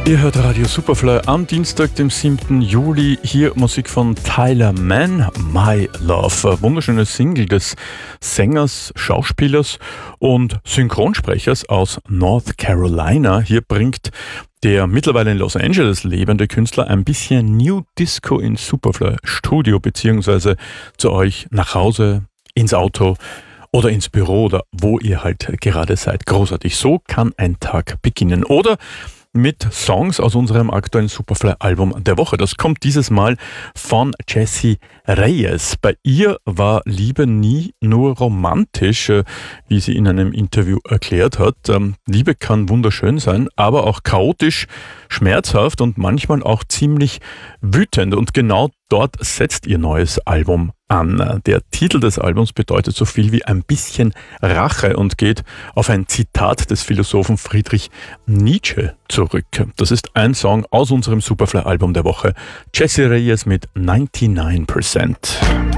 Ihr hört Radio Superfly am Dienstag, dem 7. Juli. Hier Musik von Tyler Mann, My Love. Eine wunderschöne Single des Sängers, Schauspielers und Synchronsprechers aus North Carolina. Hier bringt der mittlerweile in Los Angeles lebende Künstler ein bisschen New Disco in Superfly Studio beziehungsweise zu euch nach Hause, ins Auto oder ins Büro oder wo ihr halt gerade seid. Großartig. So kann ein Tag beginnen. Oder mit Songs aus unserem aktuellen Superfly-Album der Woche. Das kommt dieses Mal von Jessie Reyes. Bei ihr war Liebe nie nur romantisch, wie sie in einem Interview erklärt hat. Liebe kann wunderschön sein, aber auch chaotisch, schmerzhaft und manchmal auch ziemlich wütend. Und genau dort setzt ihr neues Album an. Der Titel des Albums bedeutet so viel wie ein bisschen Rache und geht auf ein Zitat des Philosophen Friedrich Nietzsche zurück. Das ist ein Song aus unserem Superfly-Album der Woche. Jessie Reyes mit 99%.